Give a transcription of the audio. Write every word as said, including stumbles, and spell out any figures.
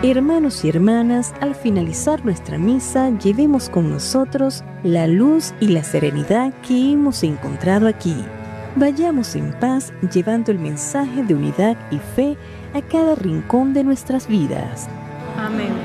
Hermanos y hermanas, al finalizar nuestra misa, llevemos con nosotros la luz y la serenidad que hemos encontrado aquí. Vayamos en paz llevando el mensaje de unidad y fe a cada rincón de nuestras vidas. Amén.